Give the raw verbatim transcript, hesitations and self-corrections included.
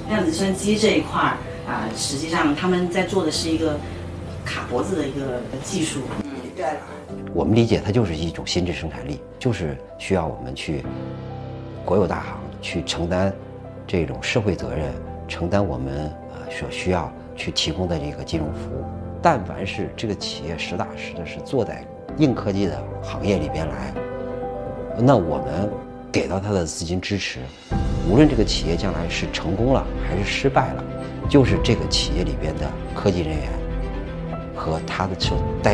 量子计算机这一块儿啊，实际上他们在做的是一个卡脖子的一个技术。 嗯，对。 我们理解它就是一种心智生产力，就是需要我们去国有大行去承担这种社会责任，承担我们呃所需要去提供的这个金融服务。但凡是这个企业实打实的是做在硬科技的行业里边来，那我们给到他的资金支持，无论这个企业将来是成功了还是失败了，就是这个企业里边的科技人员和他的所代